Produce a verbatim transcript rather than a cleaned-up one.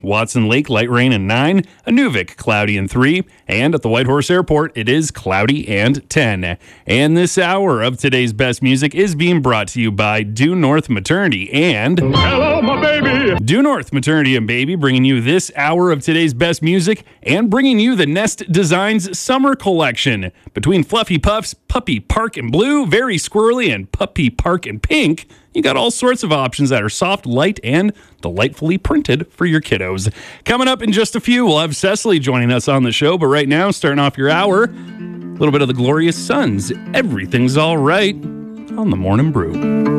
Watson Lake, light rain and nine. Inuvik, cloudy and three. And at the Whitehorse Airport, it is cloudy and ten. And this hour of today's best music is being brought to you by Due North Maternity and... Hello, my baby! Due North Maternity and Baby, bringing you this hour of today's best music and bringing you the Nest Designs Summer Collection. Between Fluffy Puffs, Puppy Park and Blue, Very Squirrely, and Puppy Park and Pink, you got all sorts of options that are soft, light, and delightfully printed for your kiddos. Coming up in just a few, we'll have Cecily joining us on the show, but right now, starting off your hour, a little bit of the Glorious Sons. Everything's All Right on the Morning Brew.